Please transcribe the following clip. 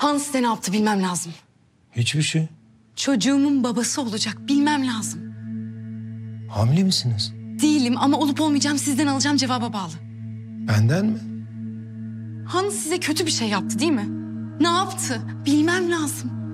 Hans size ne yaptı bilmem lazım. Hiçbir şey. Çocuğumun babası olacak bilmem lazım. Hamile misiniz? Değilim ama olup olmayacağım sizden alacağım cevaba bağlı. Benden mi? Hans size kötü bir şey yaptı değil mi? Ne yaptı? Bilmem lazım.